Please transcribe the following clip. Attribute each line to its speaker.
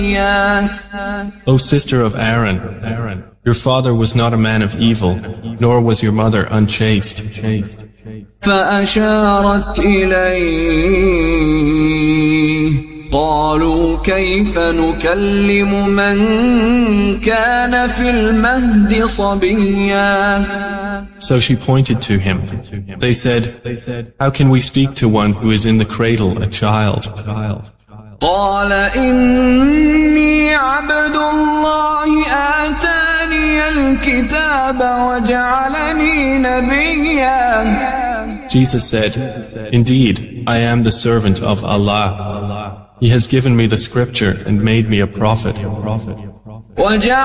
Speaker 1: O sister of Aaron, your father was not a man of evil, nor was your mother unchaste.
Speaker 2: فأشارت إليه قالوا كيف نكلم من كان في المهد صبيا.
Speaker 1: So she pointed to him. They said, how can we speak to one who is in the cradle, a child?
Speaker 2: قال إني عبد الله آتاني الكتاب وجعلني نبيا.
Speaker 1: Jesus said, indeed, I am the servant of Allah. He has given me the scripture and made me a prophet.